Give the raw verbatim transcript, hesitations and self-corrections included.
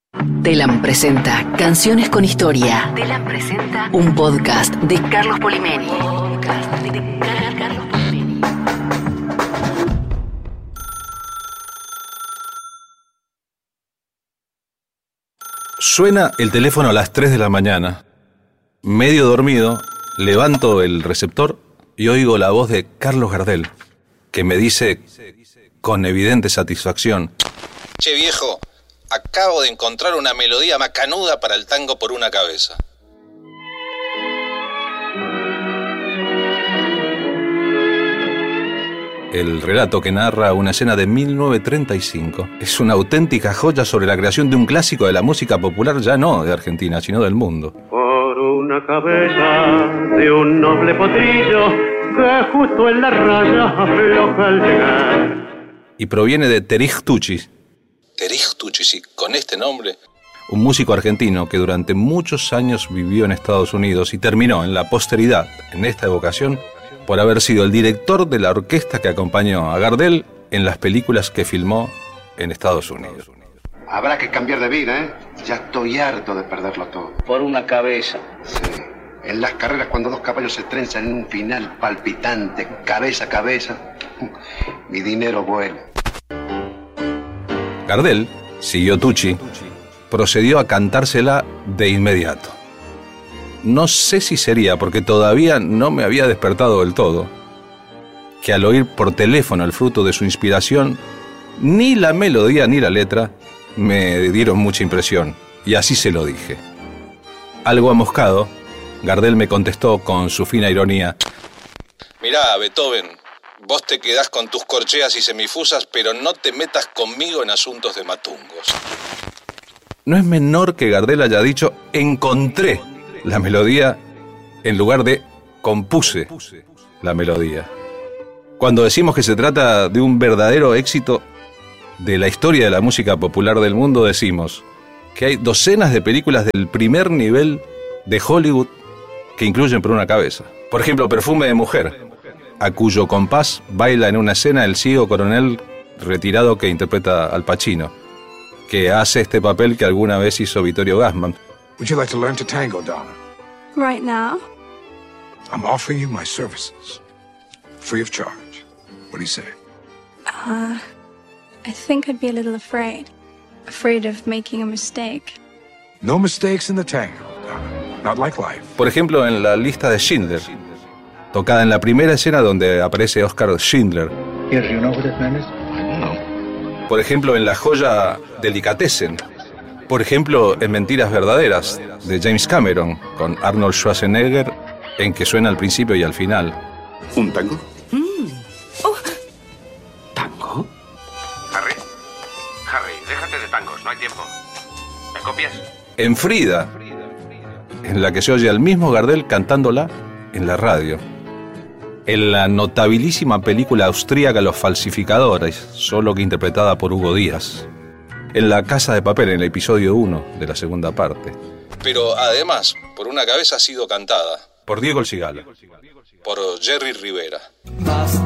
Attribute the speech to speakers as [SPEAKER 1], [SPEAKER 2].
[SPEAKER 1] Telam presenta Canciones con Historia. Telam presenta un podcast de Carlos Polimeni. Podcast de Carlos Polimeni.
[SPEAKER 2] Suena el teléfono a las tres de la mañana. Medio dormido, levanto el receptor y oigo la voz de Carlos Gardel, que me dice con evidente satisfacción:
[SPEAKER 3] Che viejo, acabo de encontrar una melodía macanuda para el tango por una cabeza.
[SPEAKER 2] El relato, que narra una escena de mil novecientos treinta y cinco, es una auténtica joya sobre la creación de un clásico de la música popular, ya no de Argentina, sino del mundo.
[SPEAKER 4] Por una cabeza de un noble potrillo que justo en la raya afloja al llegar.
[SPEAKER 2] Y proviene de Terij Tucci.
[SPEAKER 3] Terij Tucci, sí, con este nombre.
[SPEAKER 2] Un músico argentino que durante muchos años vivió en Estados Unidos y terminó en la posteridad, en esta evocación, por haber sido el director de la orquesta que acompañó a Gardel en las películas que filmó en Estados Unidos.
[SPEAKER 5] Habrá que cambiar de vida, ¿eh? Ya estoy harto de perderlo todo.
[SPEAKER 6] Por una cabeza.
[SPEAKER 5] Sí. En las carreras, cuando dos caballos se trenzan en un final palpitante, cabeza a cabeza, mi dinero vuela.
[SPEAKER 2] Gardel, siguió Tucci, procedió a cantársela de inmediato. No sé si sería porque todavía no me había despertado del todo, que al oír por teléfono el fruto de su inspiración, ni la melodía ni la letra me dieron mucha impresión, y así se lo dije. Algo amoscado, Gardel me contestó con su fina ironía:
[SPEAKER 3] Mirá, Beethoven, vos te quedás con tus corcheas y semifusas, pero no te metas conmigo en asuntos de matungos.
[SPEAKER 2] No es menor que Gardel haya dicho encontré la melodía en lugar de compuse la melodía. Cuando decimos que se trata de un verdadero éxito de la historia de la música popular del mundo, decimos que hay docenas de películas del primer nivel de Hollywood que incluyen por una cabeza. Por ejemplo, Perfume de mujer, a cuyo compás baila en una escena el ciego coronel retirado que interpreta Al Pacino, que hace este papel que alguna vez hizo Vittorio Gassman.
[SPEAKER 7] Would you like to learn to tango, Donna?
[SPEAKER 8] Right now?
[SPEAKER 7] I'm offering you my services, free of charge. What do you say?
[SPEAKER 8] Uh, I think I'd be a little afraid. Afraid of making a mistake.
[SPEAKER 7] No mistakes in the tango, Donna. Not like life.
[SPEAKER 2] Por ejemplo, en la lista de Schindler, tocada en la primera escena donde aparece Oscar Schindler.
[SPEAKER 6] Yes, you know what that man is?
[SPEAKER 7] No.
[SPEAKER 2] Por ejemplo, en la joya Delicatessen. Por ejemplo, en Mentiras Verdaderas, de James Cameron, con Arnold Schwarzenegger, en que suena al principio y al final.
[SPEAKER 5] ¿Un tango?
[SPEAKER 8] Mm. Oh.
[SPEAKER 6] ¿Tango?
[SPEAKER 9] Harry, Harry, déjate de tangos, no hay tiempo. ¿Me copias?
[SPEAKER 2] En Frida, en la que se oye al mismo Gardel cantándola en la radio. En la notabilísima película austríaca Los Falsificadores, solo que interpretada por Hugo Díaz. En La Casa de Papel, en el episodio uno de la segunda parte.
[SPEAKER 3] Pero además, por una cabeza ha sido cantada
[SPEAKER 2] por Diego El Cigala.
[SPEAKER 3] por Jerry Rivera.
[SPEAKER 10] Basta